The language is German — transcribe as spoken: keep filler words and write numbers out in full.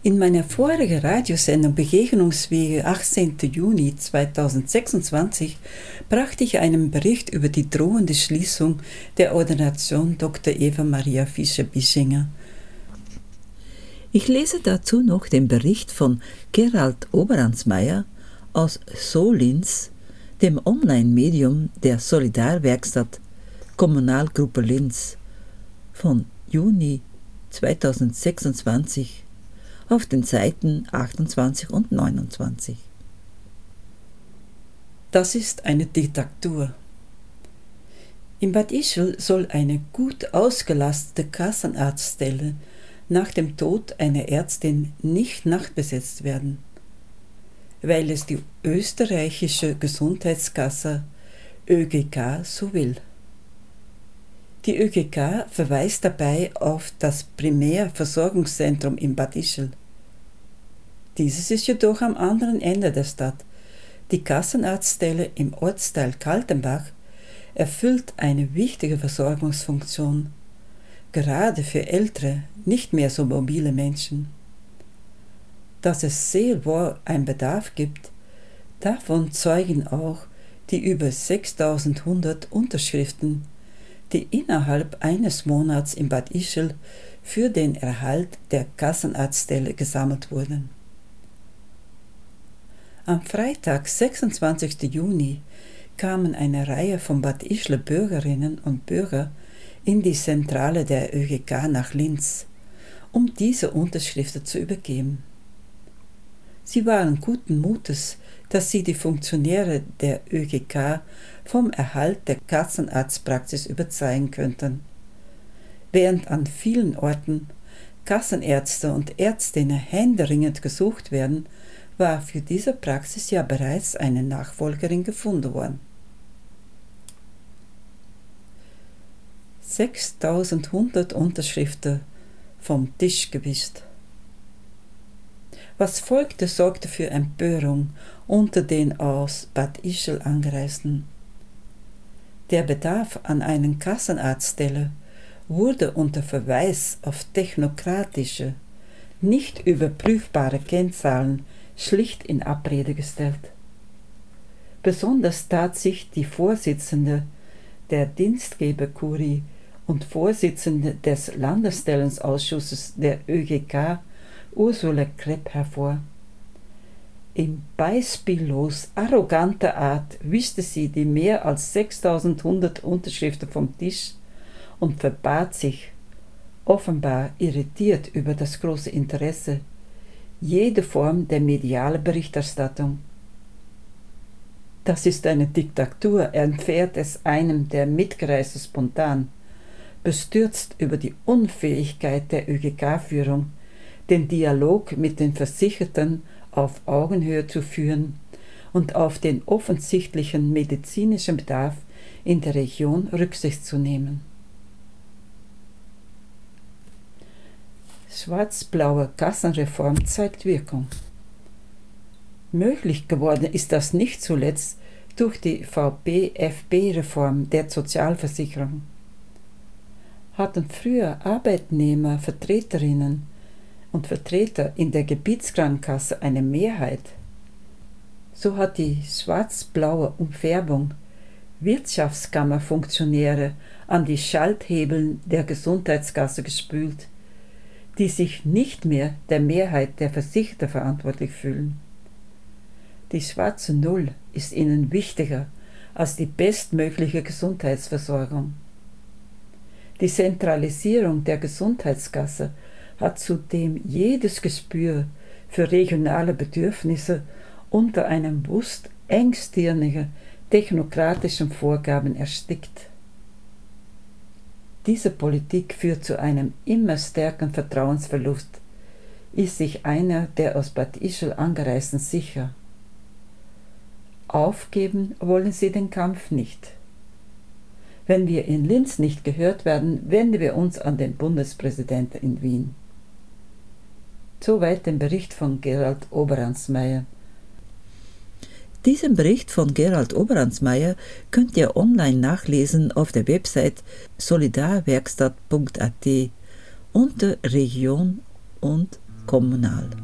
In meiner vorigen Radiosendung Begegnungswege achtzehnten Juni zweitausendsechsundzwanzig brachte ich einen Bericht über die drohende Schließung der Ordination Doktor Eva Maria Fischer-Bischinger. Ich lese dazu noch den Bericht von Gerald Oberansmeier aus Solins, dem Online-Medium der Solidarwerkstatt Kommunalgruppe Linz von Juni zweitausendsechsundzwanzig auf den Seiten achtundzwanzig und neunundzwanzig. Das ist eine Diktatur. In Bad Ischl soll eine gut ausgelastete Kassenarztstelle nach dem Tod einer Ärztin nicht nachtbesetzt werden, weil es die österreichische Gesundheitskasse ÖGK so will. Die ÖGK verweist dabei auf das Primärversorgungszentrum in Bad Ischl. Dieses ist jedoch am anderen Ende der Stadt. Die Kassenarztstelle im Ortsteil Kaltenbach erfüllt eine wichtige Versorgungsfunktion, gerade für ältere, nicht mehr so mobile Menschen. Dass es sehr wohl einen Bedarf gibt, davon zeugen auch die über sechstausendhundert Unterschriften, die innerhalb eines Monats in Bad Ischl für den Erhalt der Kassenarztstelle gesammelt wurden. Am Freitag, sechsundzwanzigsten Juni, kamen eine Reihe von Bad Ischler Bürgerinnen und Bürger in die Zentrale der ÖGK nach Linz, um diese Unterschriften zu übergeben. Sie waren guten Mutes, dass sie die Funktionäre der ÖGK vom Erhalt der Kassenarztpraxis überzeugen könnten. Während an vielen Orten Kassenärzte und Ärztinnen händeringend gesucht werden, war für diese Praxis ja bereits eine Nachfolgerin gefunden worden. sechstausendhundert Unterschriften vom Tisch gewischt. Was folgte, sorgte für Empörung unter den aus Bad Ischl Angereisten. Der Bedarf an einer Kassenarztstelle wurde unter Verweis auf technokratische, nicht überprüfbare Kennzahlen schlicht in Abrede gestellt. Besonders tat sich die Vorsitzende der Dienstgeberkurie und Vorsitzende des Landesstellenausschusses der ÖGK, Ursula Krepp, hervor. In beispiellos arroganter Art wischte sie die mehr als sechstausendhundert Unterschriften vom Tisch und verbat sich, offenbar irritiert über das große Interesse, jede Form der medialen Berichterstattung. Das ist eine Diktatur, entfährt es einem der Mitgereisten spontan, bestürzt über die Unfähigkeit der ÖGK-Führung, den Dialog mit den Versicherten auf Augenhöhe zu führen und auf den offensichtlichen medizinischen Bedarf in der Region Rücksicht zu nehmen. Schwarz-blaue Kassenreform zeigt Wirkung. Möglich geworden ist das nicht zuletzt durch die V P F B-Reform der Sozialversicherung. Hatten früher Arbeitnehmer, Vertreterinnen und Vertreter in der Gebietskrankenkasse eine Mehrheit, so hat die schwarz-blaue Umfärbung Wirtschaftskammerfunktionäre an die Schalthebeln der Gesundheitskasse gespült, die sich nicht mehr der Mehrheit der Versicherten verantwortlich fühlen. Die schwarze Null ist ihnen wichtiger als die bestmögliche Gesundheitsversorgung. Die Zentralisierung der Gesundheitskasse hat zudem jedes Gespür für regionale Bedürfnisse unter einem bewusst engstirnigen, technokratischen Vorgaben erstickt. Diese Politik führt zu einem immer stärkeren Vertrauensverlust, ist sich einer der aus Bad Ischl Angereisten sicher. Aufgeben wollen sie den Kampf nicht. Wenn wir in Linz nicht gehört werden, wenden wir uns an den Bundespräsidenten in Wien. Soweit den Bericht von Gerald Oberansmeier. Diesen Bericht von Gerald Oberansmeier könnt ihr online nachlesen auf der Website solidarwerkstatt punkt a t unter Region und kommunal.